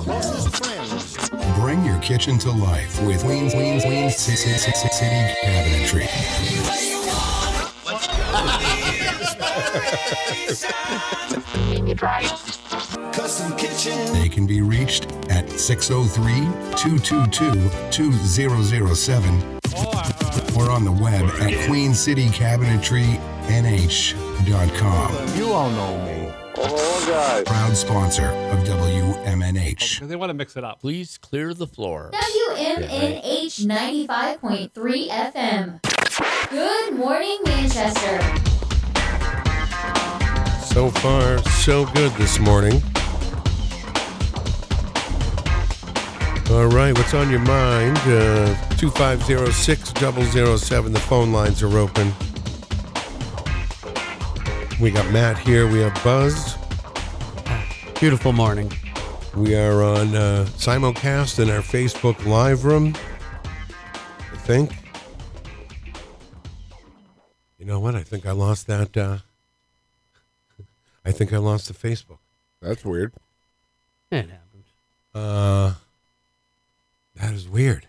closest friends. Bring your kitchen to life with Queen City Cabinetry. Custom Kitchen. They can be reached at 603-222-2007 or on the web at queencitycabinetrynh.com. You all know me. Oh, guys. Proud sponsor of WMNH. Because they want to mix it up. Please clear the floor. WMNH 95.3 FM. Good morning, Manchester. So far, so good this morning. All right, what's on your mind? 250-6007. The phone lines are open. We got Matt here. We have Buzz. Beautiful morning. We are on simulcast in our Facebook live room, I think. You know what? I think I lost that. I think I lost the Facebook. That's weird. It happens. That is weird.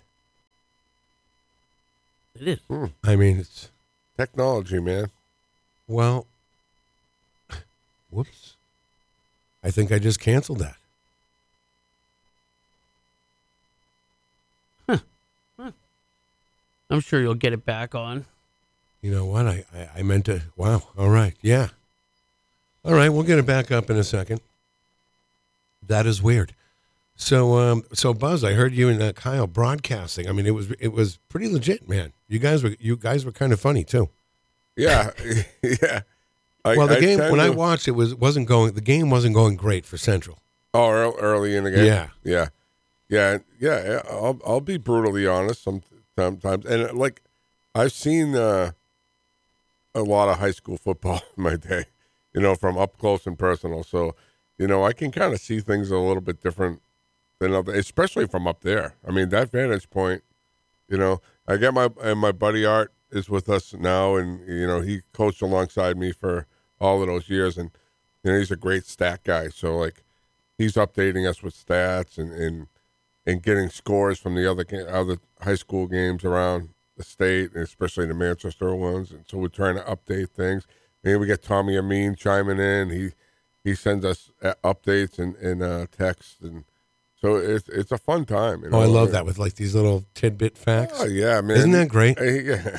It is. I mean, it's... Technology, man. Well, whoops. I think I just canceled that. I'm sure you'll get it back on. You know what? I meant to... Wow. All right. Yeah. All right. We'll get it back up in a second. That is weird. So Buzz, I heard you and Kyle broadcasting. I mean, it was pretty legit, man. You guys were kind of funny too. Yeah. Yeah. The game, when I watched, the game wasn't going great for Central. Oh, early in the game? Yeah. Yeah. I'll be brutally honest sometimes. And like, I've seen a lot of high school football in my day, from up close and personal. So, I can kind of see things a little bit different than especially from up there. I mean, that vantage point, I get my buddy Art is with us now, and, he coached alongside me for all of those years, and he's a great stat guy. So like, he's updating us with stats and getting scores from the other high school games around the state, and especially the Manchester ones. And so we're trying to update things. Maybe we get Tommy Amin chiming in. He sends us updates and texts, and so it's a fun time. Oh, I love that with like these little tidbit facts. Oh yeah, man! Isn't that great? Yeah,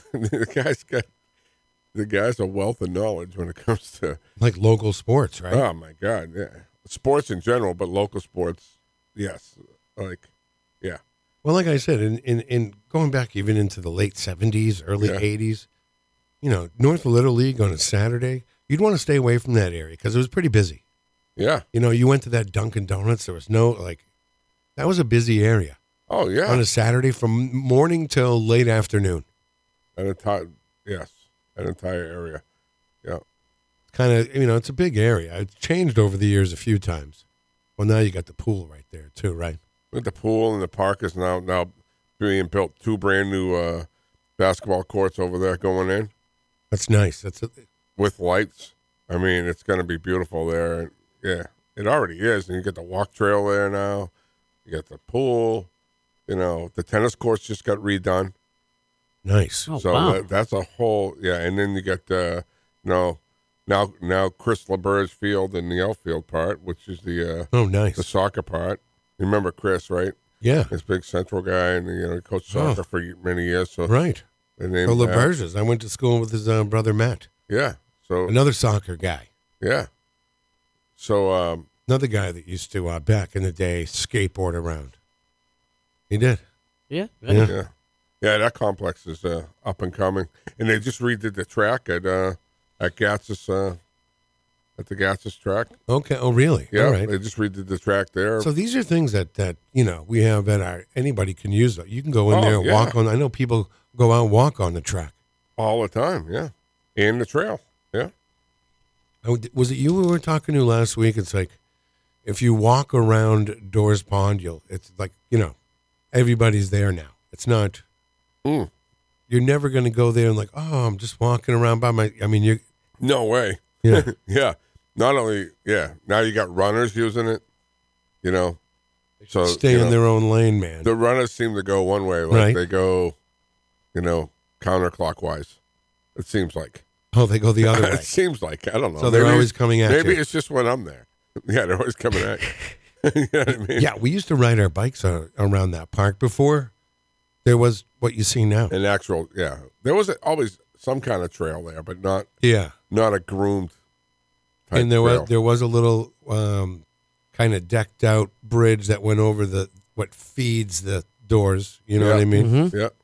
the guy's a wealth of knowledge when it comes to like local sports, right? Oh my God, yeah, sports in general, but local sports, yes, yeah. Well, like I said, in going back even into the late 70s, early 80s, North Little League on a Saturday, you'd want to stay away from that area because it was pretty busy. Yeah. You went to that Dunkin' Donuts. There was that was a busy area. Oh, yeah. On a Saturday from morning till late afternoon. An entire area. Yeah. Kind of, it's a big area. It's changed over the years a few times. Well, now you got the pool right there too, right? With the pool and the park is now being built. 2 brand new basketball courts over there going in. That's nice. With lights. I mean, it's going to be beautiful there. Yeah, it already is. And you get the walk trail there now. You got the pool. The tennis courts just got redone. Nice. Oh, so wow. that's a whole, and then you got, now Chris LeBeur's field and the outfield part, which is the nice. The soccer part. You remember Chris, right? Yeah. This big Central guy, and he coached soccer for many years. So right. The name LeBeur's. I went to school with his brother Matt. Yeah. So another soccer guy. Yeah. So another guy that used to back in the day skateboard around. He did. Yeah. Yeah. That complex is up and coming, and they just redid the track at Gatsis at the Gatsis track. Okay. Oh, really? Yeah. All right. They just redid the track there. So these are things that we have anybody can use. You can go in there and walk on. I know people go out and walk on the track all the time. Yeah, and the trail. Yeah. Was it you we were talking to last week? It's like if you walk around Doors Pond, it's like everybody's there now. It's not. You're never going to go there and I'm just walking around by my. I mean, you. No way. Yeah. Yeah. Not only, now you got runners using it, So Stay you in know, their own lane, man. the runners seem to go one way, like Right. they go, counterclockwise. It seems like. Oh, they go the other way. It seems like, I don't know. So they're Maybe always it's- coming at Maybe you. it's just when I'm there. Yeah, they're always coming at you. You know what I mean? Yeah, we used to ride our bikes around that park before. There was what you see now. An actual, yeah. There was always some kind of trail there, but not Yeah, a groomed type and there trail. was a little kind of decked out bridge that went over what feeds the doors. You know Yeah. what I mean? Mm-hmm. Yeah.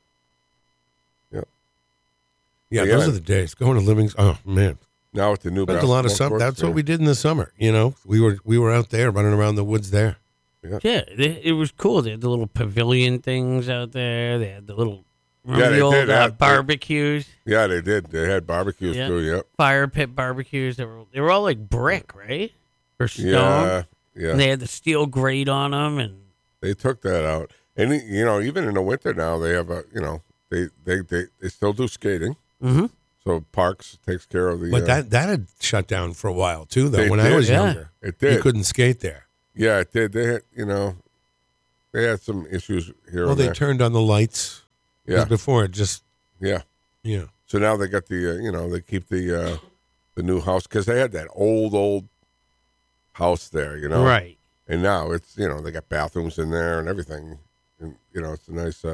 Yeah, Yeah. those are the days. Going to Livingston. Oh man, Now with the new spent a lot of basketball summer. courts, That's what yeah. we did in the summer. You know, we were out there running around the woods there. Yeah, it was cool. They had the little pavilion things out there. They had the little Yeah, they the old did have- barbecues, Yeah, they did. They had barbecues Yeah. too. Yep. fire pit barbecues. They were all like brick, right? Or stone. Yeah. Yeah. And they had the steel grate on them, and They took that out, and even in the winter now they have they still do skating. Mhm. So Parks takes care of the. But that had shut down for a while too, though. They When I did. was Yeah. younger, it you did. couldn't skate there. Yeah, it did. They had they had some issues here. Well, and they there. turned on the lights. 'Cause Yeah, before it just yeah. yeah. So now they got the they keep the new house because they had that old house there, right. And now it's they got bathrooms in there and everything, and it's a nice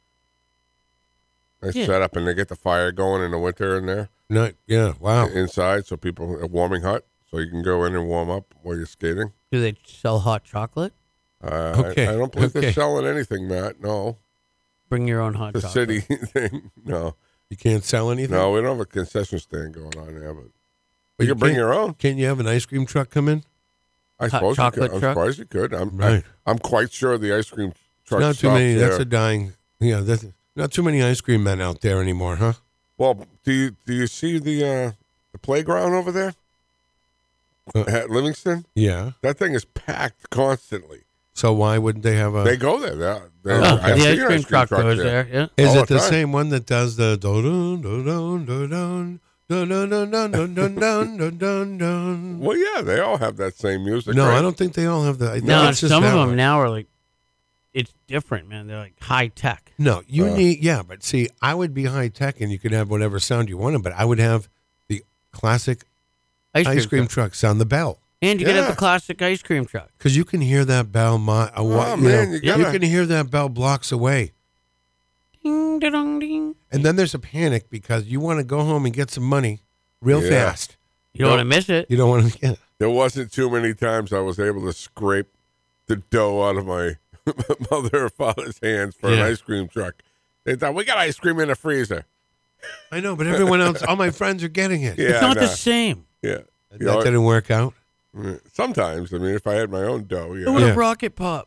Yeah. setup, and they get the fire going in the winter in there Wow. inside, so people a warming hut, so you can go in and warm up while you're skating. Do they sell hot chocolate? Okay, I don't believe okay. they're selling anything, Matt. No, Bring your own hot the chocolate. city thing. No, You can't sell anything. no, we don't have a concession stand going on there, but But you can bring can't- your own. Can you have an ice cream truck come in? I Hot suppose you chocolate could. I'm truck? surprised you could. Right. I'm quite sure the ice cream truck. Not too stops many. there. That's a dying. Yeah, that's not too many ice cream men out there anymore, huh? Well, do you see the playground over there at Livingston? Yeah. That thing is packed constantly. So why wouldn't they have a? They go there. Oh, I've the seen ice cream truck goes there. Yeah. Is all it the the time. same one that does the dun dun dun dun dun dun dun dun dun dun dun dun dun dun? Well, yeah, they all have that same music. No, right? I don't think they all have that. I think No, it's just some of that them one. now are like, it's different, man. They're like high tech. No, you need but see, I would be high tech and you could have whatever sound you wanted, but I would have the classic ice cream truck. truck sound the bell. And you can have Yeah. the classic ice cream truck. Because you can hear that bell, man, you you gotta- can hear that bell blocks away. Ding, ding, ding. And then there's a panic because you want to go home and get some money real Yeah. fast. You don't want to miss it. You don't want to get There wasn't too many times I was able to scrape the dough out of my mother or father's hands for an Yeah. ice cream truck. They thought, we got ice cream in the freezer. I know, but everyone else, all my friends are getting it. Yeah, It's not I the know. same. Yeah. That You know, didn't work out. sometimes, I mean, if I had my own dough, Who yeah. would Yeah. have rocket pop?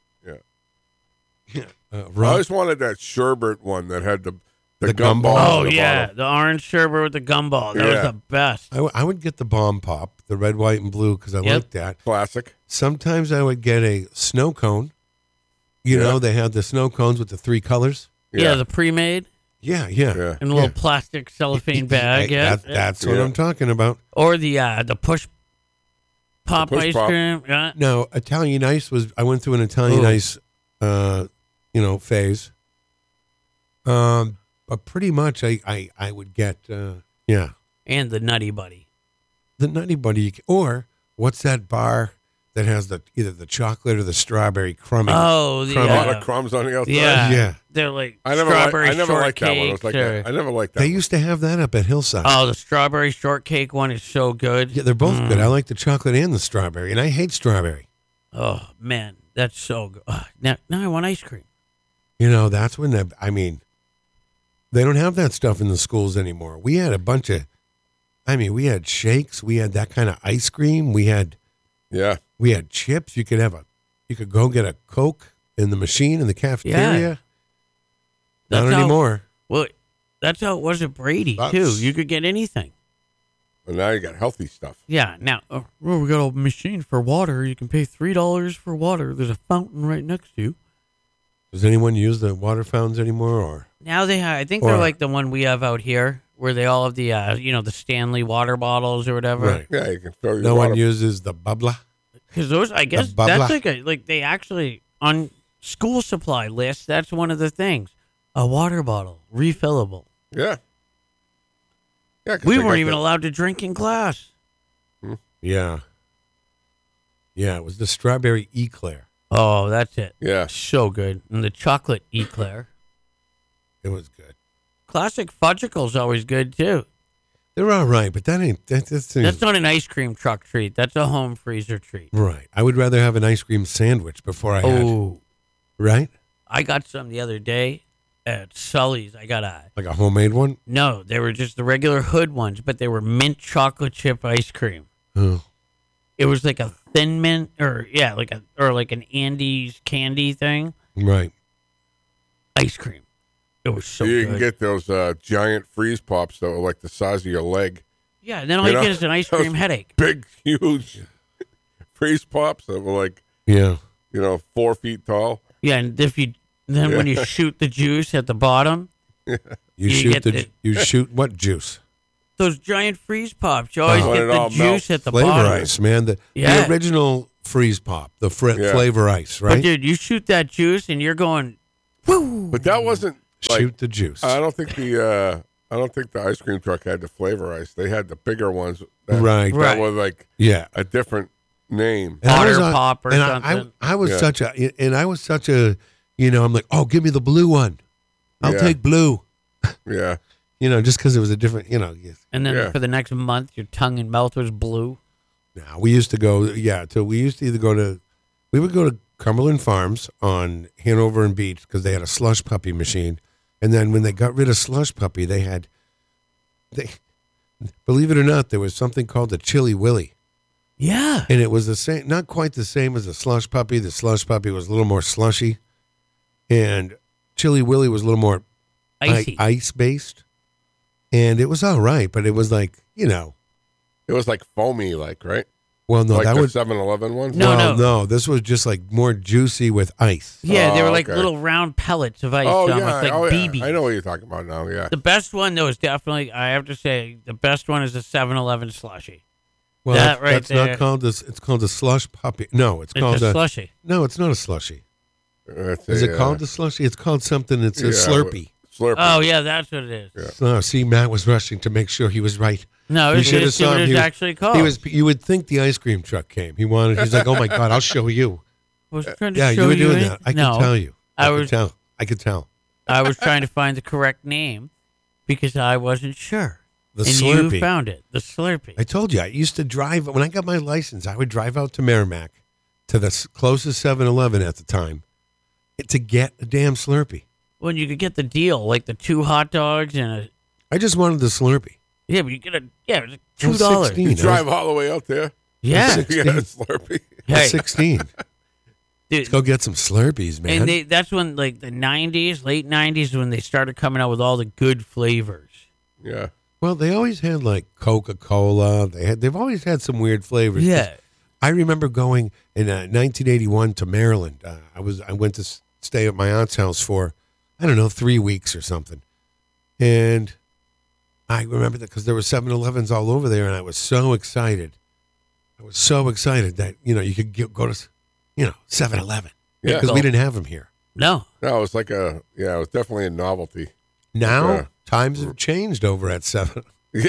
I Rock, always wanted that sherbet one that had the The gumball. gumball. at Oh, the yeah. bottom. The orange sherbet with the gumball. That was Yeah. the best. I would get the bomb pop, the red, white, and blue, because I Yep. like that. Classic. Sometimes I would get a snow cone. You Yeah. know, they had the snow cones with the 3 colors. Yeah, the pre-made Yeah. Yeah. in a little plastic cellophane bag. Yeah. That's what Yeah. I'm talking about. Or the push pop push ice pop. cream. Yeah. Now, Italian ice I went through an Italian Ooh. ice, phase. But pretty much I would get, And the Nutty Buddy. the Nutty Buddy. Or what's that bar that has either the chocolate or the strawberry crummy? Oh, the A lot of crumbs on the outside. yeah. Yeah. They're like I never strawberry liked that one. It was shortcake. like that. I never liked that. They one. used to have that up at Hillside. Oh, the strawberry shortcake one is so good. Yeah, they're both good. I like the chocolate and the strawberry, and I hate strawberry. Oh man, that's so good. Now I want ice cream. You know, that's when they don't have that stuff in the schools anymore. We had a bunch of, we had shakes, we had that kind of ice cream, we had Yeah. chips. You could go get a Coke in the machine in the cafeteria. Not That's how- anymore. Well, that's how it was at Brady too. That's- You could get anything. And now you got healthy stuff. Yeah. Now, we got a machine for water. You can pay $3 for water. There's a fountain right next to you. Does anyone use the water fountains anymore? Or Now they have. I think Or- they're like the one we have out here, where they all have the the Stanley water bottles or whatever. right? Yeah, you can fill your No water. one uses the bubbler. Because those, I guess, bubbler. that's like they actually on school supply lists, that's one of the things. A water bottle, refillable. Yeah. Yeah. 'cause We they got weren't even the- allowed to drink in class. Yeah. Yeah, it was the strawberry eclair. Oh, that's it. Yeah. So good. And the chocolate eclair. It was good. Classic fudgicle's always good, too. They're all right, but that ain't that. That's not an ice cream truck treat. That's a home freezer treat. right. I would rather have an ice cream sandwich before I had. Oh, Right. I got some the other day at Sully's. I got Like a homemade one. no, they were just the regular hood ones, but they were mint chocolate chip ice cream. Oh. It was like a thin mint, like an Andes candy thing. Right. Ice cream. It was so you good. can get those giant freeze pops that were like the size of your leg. Yeah, and then all You you know, get is an ice cream those headache. Big, huge freeze pops that were like, Yeah. 4 feet tall. Yeah, and when you shoot the juice at the bottom, You You shoot get you shoot what juice? those giant freeze pops, you always Oh, get it the all juice melts. at the Flavor bottom. ice, man. The Yeah. original freeze pop, the Yeah. flavor ice, But right? dude, you shoot that juice and you're going, woo. But that wasn't like, Shoot the juice. I don't think the ice cream truck had the flavor ice. They had the bigger ones that, Right. that Right. were like yeah. a different name. And I was Otter Pop or and something. I was Yeah. such a, I'm like, oh, give me the blue one. I'll Yeah. take blue. Yeah. Just because it was a different, yes. And then Yeah. for the next month, your tongue and mouth was blue. Now, we used to go, we used to we would go to Cumberland Farms on Hanover and Beach because they had a slush puppy machine. And then when they got rid of slush puppy, believe it or not, there was something called the Chili Willy. Yeah. And it was the same, not quite the same as the slush puppy. The slush puppy was a little more slushy. And Chili Willy was a little more Icy. ice based. And it was all right, but it was like, It was like foamy, right? well, no, like that the would 7-Eleven ones? No, well, no. This was just like more juicy with ice. Yeah, they Oh, were like okay. little round pellets of ice, Oh, almost yeah. like oh, yeah. BBs. I know what you're talking about now, yeah. The best one, though, is definitely, I have to say, the best one is the 7-Eleven slushy. Well, That right that's there. not called this. It's called a slush puppy. No, it's It's called a slushy. No, it's not a slushy. It's Is a, it called the slushy? It's called something. It's a yeah, Slurpee. Slurpee. Oh, yeah, that's what it is. Yeah. No, see, Matt was rushing to make sure he was right. No, You it's should have just what saw him. it's He was- actually called. He was. You would think the ice cream truck came. He's like, oh my god, I'll show you. I was trying to Yeah, show you were doing it. that. I no, could tell you. I could was- tell. I could tell. I was trying to find the correct name because I wasn't sure. The and Slurpee. you found it. The Slurpee. I told you, I used to drive, when I got my license, I would drive out to Merrimack to the closest 7-Eleven at the time to get a damn Slurpee. When you could get the deal, like the 2 hot dogs and a. I just wanted the Slurpee. Yeah, but you get a. Yeah, it was I was $2. 16. You drive all the way out there? Yeah. Six- You got a Slurpee. I was Hey, 16. dude. Let's go get some Slurpees, man. And that's when, like, the 90s, late 90s, when they started coming out with all the good flavors. Yeah. Well, they always had like Coca-Cola. They've always had some weird flavors. Yeah. I remember going in 1981 to Maryland. I went to stay at my aunt's house for, I don't know, 3 weeks or something. And I remember that because there were 7-Elevens all over there, and I was so excited. I was so excited that, you could go to, 7-Eleven. Yeah. Because we didn't have them here. No. No, it was like it was definitely a novelty. Now, Yeah. times have changed over at 7-Eleven.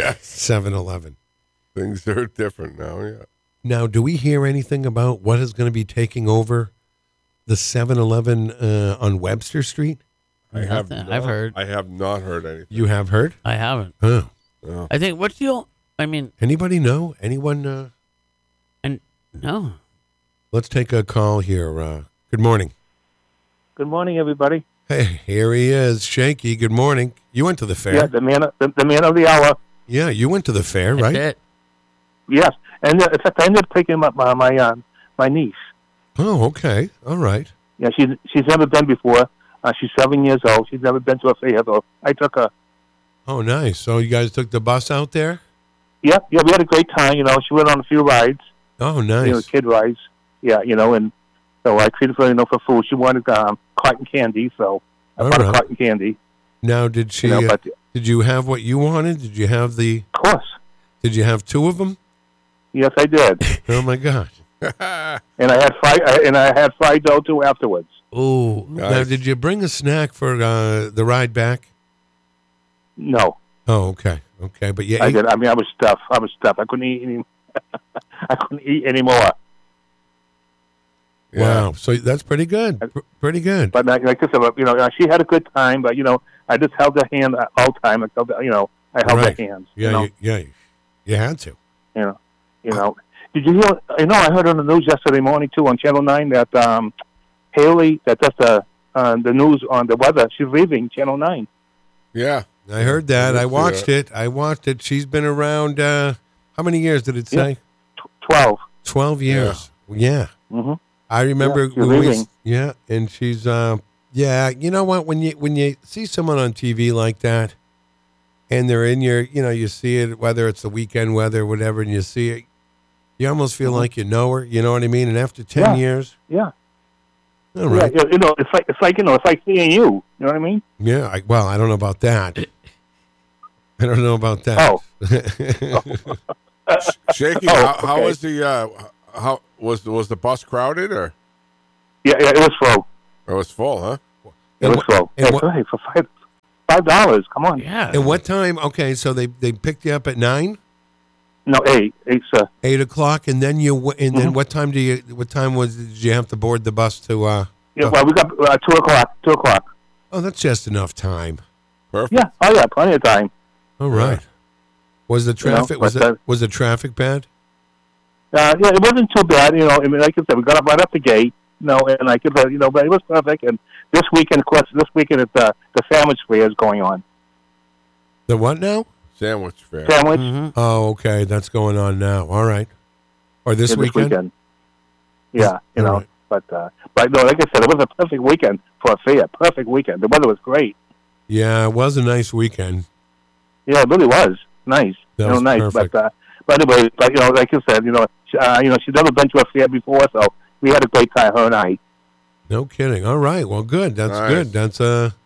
Yes. Things are different now, yeah. Now, do we hear anything about what is going to be taking over the 7-Eleven on Webster Street? Nothing. I've heard. I have not heard anything. You have heard? I haven't. Oh. I think, what's the old. I mean, Anybody know? Anyone? and no. Let's take a call here. Good morning. Good morning, everybody. Hey, here he is, Shaky. Good morning. You went to the fair. Yeah, the man of the hour. Yeah, you went to the fair, That's right? it. Yes, and in fact, I ended up taking my niece. Oh, okay. All right. Yeah, she's never been before. She's 7 years old. She's never been to a fair, though. I took her. Oh, nice. So you guys took the bus out there? Yeah, we had a great time. She went on a few rides. Oh, nice. Kid rides. Yeah, and so I treated her, for food. She wanted cotton candy, so I All bought her right. cotton candy. Now, did she? But Did you have what you wanted? Did you have of course, Did you have 2 of them? yes, I did. Oh my God. and I had fried dough too afterwards. Oh, Now, Nice. did you bring a snack for the ride back? No, Oh, okay, okay, but yeah, I did. I mean, I was stuffed. I couldn't eat any. I couldn't eat anymore. wow. So that's pretty good. Pretty good. But like I said, she had a good time. But I just held her hand all the time. I held Right. her hands. Yeah, you had to. You know. Did you hear? I heard on the news yesterday morning too on Channel 9 that Haley, that does the news on the weather, she's leaving Channel 9. Yeah. I heard that. I I did see watched that. it. I watched it. She's been around. How many years did it say? 12. 12 years. Yeah. Mm-hmm. I remember. Yeah, she's when we- leaving. yeah, and she's. Yeah, you know what? When you see someone on TV like that, and they're in your, you see it, whether it's the weekend weather, whatever, and you see it, you almost feel like you know her. You know what I mean? And after 10 Yeah. years, Yeah. all right. Yeah. It's like seeing you. You know what I mean? Yeah. I don't know about that. I don't know about that. Oh. Shaky, Oh, how okay. was the how was the bus crowded or Yeah. It was full. it was full, huh? It was full. and That's what- right. For $5. Come on. yeah. And what time? Okay, so they picked you up at 9, No, 8. 8, sir. 8 o'clock, and then Mm-hmm. then what time did you have to board the bus to? Yeah. Well, we got 2 o'clock. 2 o'clock. Oh, that's just enough time. Perfect. Yeah. Oh yeah. Plenty of time. All right. Was the traffic but, was the traffic bad? Yeah, it wasn't too bad. I mean, like I said, we got up right up the gate. And like I said, but it was perfect. And this weekend, of course, it's the sandwich fair is going on. The what now? Sandwich fair. Sandwich. Mhm. Oh, okay, that's going on now. All right. Or this Yeah, weekend? Yeah, All right. but no, like I said, it was a perfect weekend for a fair. Perfect weekend. The weather was great. Yeah, it was a nice weekend. Yeah, it really was nice. That was nice. perfect. But anyway, like you said, she's never been to a fair before, so we had a great time, her and I. No kidding. All right. Well, good. That's Nice. good. That's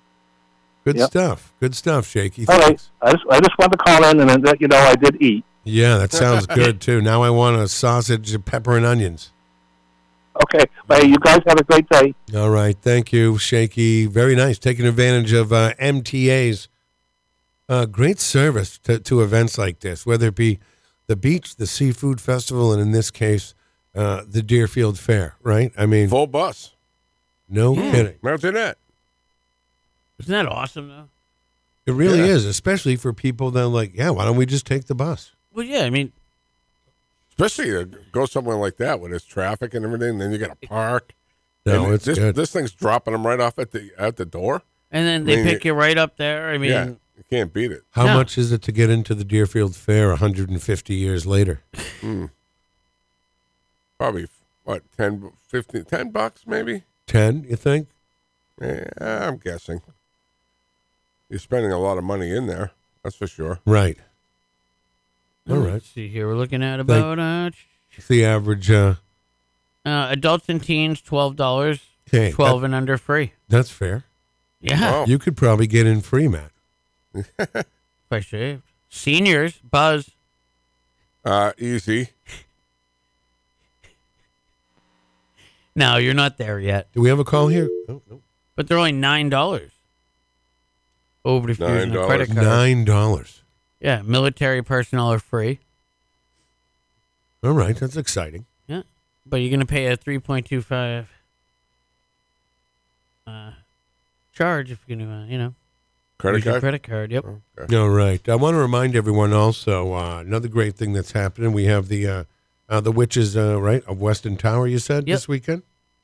good Yep. stuff. Good stuff, Shaky. All right, Thanks. I just wanted to call in and then let you know I did eat. Yeah, that sounds good too. Now I want a sausage, pepper, and onions. Okay, but hey, you guys have a great day. All right. Thank you, Shaky. Very nice. Taking advantage of MTA's great service to events like this, whether it be the beach, the seafood festival, and in this case, the Deerfield Fair, right? I mean, Full bus. no kidding. Imagine that. Isn't that awesome, though? It really Yeah. is, especially for people that are like, yeah, why don't we just take the bus? Well, yeah. I mean, Especially to go somewhere like that where there's traffic and everything, and then you got to park. No, And it's good. this thing's dropping them right off at the door. and then they I mean, pick you right up there. I mean, Yeah, you can't beat it. How No. much is it to get into the Deerfield Fair 150 years later? Probably what 10, 15, $10 maybe. 10, you think? Yeah, I'm guessing. You're spending a lot of money in there. That's for sure. Right. All right. Let's see here. We're looking at about It's the average. adults and teens, $12. Okay, 12 and under free. that's fair. Yeah, Wow. You could probably get in free, Matt. if I shaved. Seniors, Buzz. Easy. No, you're not there yet. Do we have a call here? Oh, no. But they're only $9. Over if you're using a $9. credit card. $9. Yeah, military personnel are free. All right, that's exciting. Yeah, but you're going to pay a 3.25 charge if you're going to, Credit use your card. credit card. Yep. Okay. All right. I want to remind everyone also another great thing that's happening. We have the Witches, right, of Weston Tower, you said, Yep. this weekend?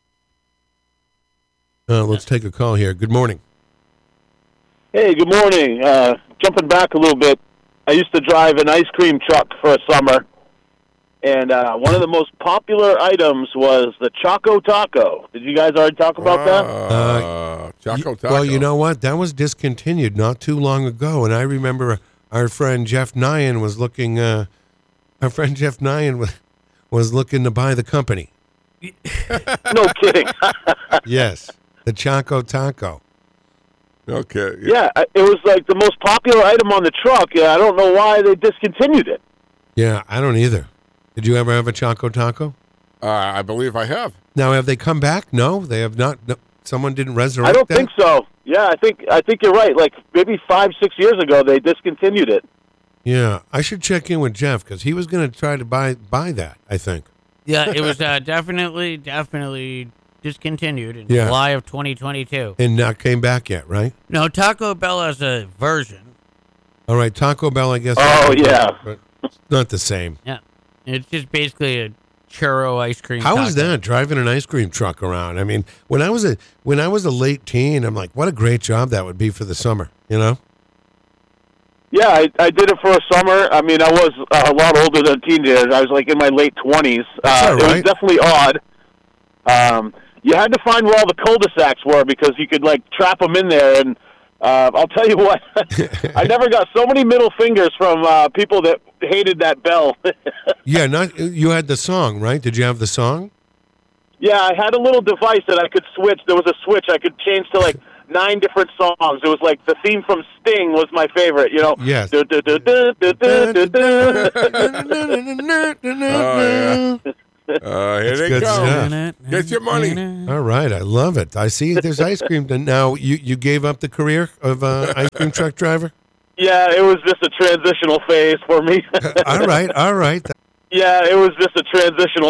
Let's take a call here. Good morning. Hey, good morning. Jumping back a little bit, I used to drive an ice cream truck for a summer, and one of the most popular items was the Choco Taco. Did you guys already talk about that? Choco Taco. Well, you know what? That was discontinued not too long ago, and I remember our friend Jeff Nyan was looking. Our friend Jeff Nyan was looking to buy the company. No kidding. Yes, the Choco Taco. Okay. Yeah, it was like the most popular item on the truck. Yeah, I don't know why they discontinued it. Yeah, I don't either. Did you ever have a Choco Taco? I believe I have. Now, have they come back? No, they have not. No, someone didn't resurrect I don't that? think so. Yeah, I think you're right. Like maybe 5-6 years ago, they discontinued it. Yeah, I should check in with Jeff because he was going to try to buy that, I think. Yeah, it was definitely discontinued in Yeah. July of 2022. And not came back yet, right? No, Taco Bell has a version. All right, Taco Bell, I guess. Oh, yeah. But it's not the same. Yeah, it's just basically a churro ice cream. How is taco. that, driving an ice cream truck around? I mean, when I was a late teen, I'm like, what a great job that would be for the summer, you know? Yeah, I did it for a summer. I mean, I was a lot older than teenagers. I was like in my late 20s. That's all It was right. definitely odd. You had to find where all the cul-de-sacs were because you could like trap them in there. And I'll tell you what, I never got so many middle fingers from people that hated that bell. Yeah, you had the song, right? Did you have the song? Yeah, I had a little device that I could switch. There was a switch I could change to like 9 different songs. It was like the theme from Sting was my favorite, you know. Yes. Du- du- du- du- du- du- du- du. Here they good come. stuff. Get your money. All right, I love it. I see there's ice cream. Now, you gave up the career of ice cream truck driver? Yeah, it was just a transitional phase for me. All right. Yeah, it was just a transitional